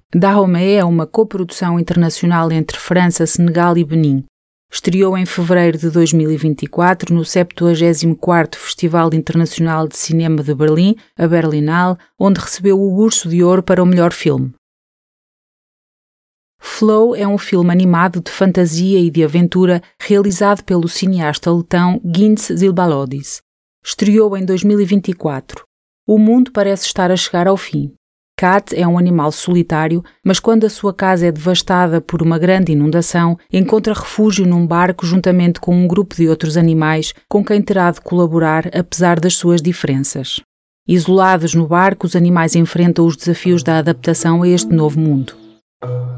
Dahomey é uma coprodução internacional entre França, Senegal e Benin. Estreou em fevereiro de 2024 no 74º Festival Internacional de Cinema de Berlim, a Berlinale, onde recebeu o Urso de Ouro para o melhor filme. Flow é um filme animado de fantasia e de aventura realizado pelo cineasta letão Gints Zilbalodis. Estreou em 2024. O mundo parece estar a chegar ao fim. Kat é um animal solitário, mas quando a sua casa é devastada por uma grande inundação, encontra refúgio num barco juntamente com um grupo de outros animais com quem terá de colaborar apesar das suas diferenças. Isolados no barco, os animais enfrentam os desafios da adaptação a este novo mundo.